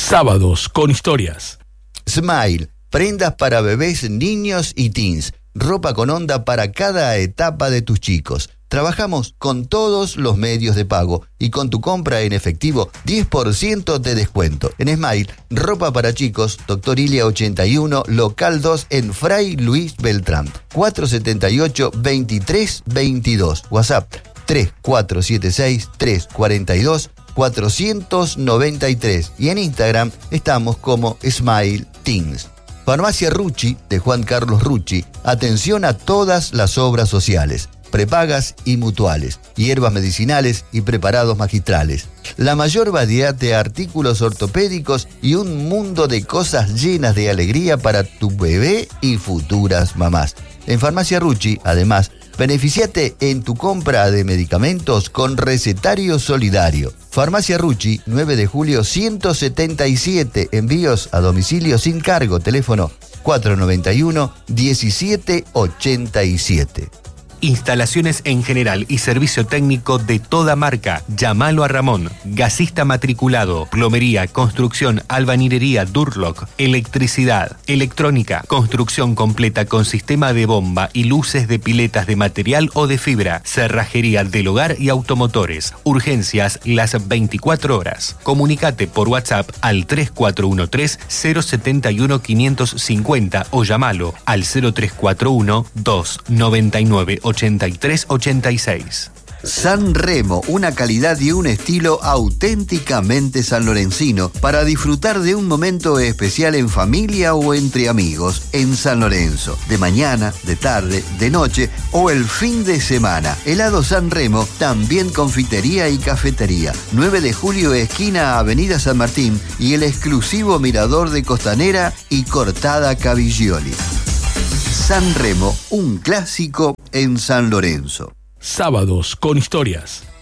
Sábados con historias. Smile, prendas para bebés, niños y teens. Ropa con onda para cada etapa de tus chicos. Trabajamos con todos los medios de pago y con tu compra en efectivo 10% de descuento. En Smile, ropa para chicos, Dr. Ilia 81, local 2 en Fray Luis Beltrán. 478-2322. WhatsApp 3476-342-493. Y en Instagram estamos como Smile Teens. Farmacia Rucci, de Juan Carlos Rucci, atención a todas las obras sociales, prepagas y mutuales, hierbas medicinales y preparados magistrales. La mayor variedad de artículos ortopédicos y un mundo de cosas llenas de alegría para tu bebé y futuras mamás. En Farmacia Rucci, además, beneficiate en tu compra de medicamentos con recetario solidario. Farmacia Rucci, 9 de julio 177, envíos a domicilio sin cargo, teléfono 491-1787. Instalaciones en general y servicio técnico de toda marca. Llámalo a Ramón. Gasista matriculado. Plomería, construcción, albañilería, Durlock, electricidad, electrónica, construcción completa con sistema de bomba y luces de piletas de material o de fibra, cerrajería del hogar y automotores. Urgencias las 24 horas. Comunicate por WhatsApp al 3413-071-550 o llámalo al 0341-299 8386. San Remo, una calidad y un estilo auténticamente sanlorencino para disfrutar de un momento especial en familia o entre amigos en San Lorenzo, de mañana, de tarde, de noche o el fin de semana. Helado San Remo, también confitería y cafetería. 9 de julio, esquina Avenida San Martín y el exclusivo mirador de Costanera y Cortada Caviglioli. San Remo, un clásico en San Lorenzo. Sábados con historias.